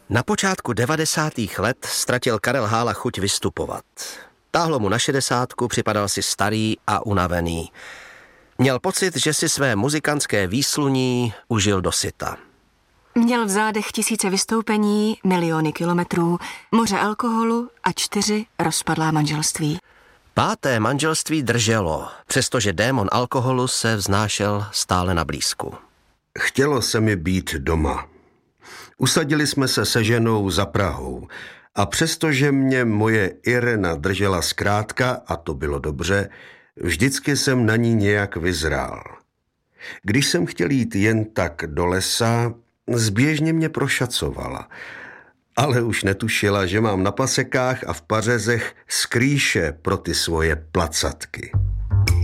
Na počátku 90. let ztratil Karel Hála chuť vystupovat. Táhlo mu na 60, připadal si starý a unavený. Měl pocit, že si své muzikantské výsluní užil dosyta. Měl v zádech tisíce vystoupení, miliony kilometrů, moře alkoholu a 4 rozpadlá manželství. 5. manželství drželo, přestože démon alkoholu se vznášel stále na blízku. Chtělo se mi být doma. Usadili jsme se se ženou za Prahou a přestože mě moje Irena držela zkrátka, a to bylo dobře, vždycky jsem na ní nějak vyzrál. Když jsem chtěl jít jen tak do lesa, zběžně mě prošacovala, ale už netušila, že mám na pasekách a v pařezech skrýše pro ty svoje placatky.